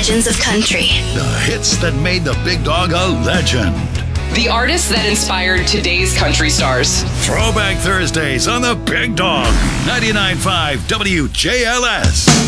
legends of country. The hits that made the Big Dog a legend. The artists that inspired today's country stars. Throwback Thursdays on the Big Dog. 99.5 WJLS.